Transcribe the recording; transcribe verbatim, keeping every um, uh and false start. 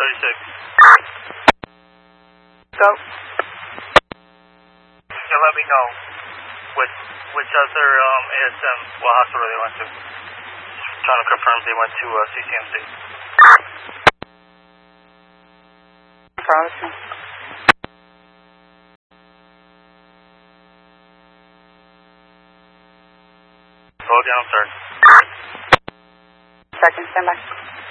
thirty-six. Go. Yeah, let me know which, which other um, A S M, what hospital they went to. Trying to confirm they went to uh, C C M C. Frozen. Go down, sir. Second, stand by.